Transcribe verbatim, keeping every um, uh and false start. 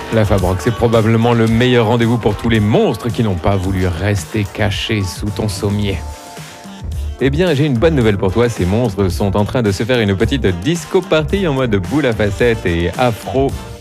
La Fabroc, c'est probablement le meilleur rendez-vous pour tous les monstres qui n'ont pas voulu rester cachés sous ton sommier. Eh bien, j'ai une bonne nouvelle pour toi, ces monstres sont en train de se faire une petite disco party en mode boule à facettes et afro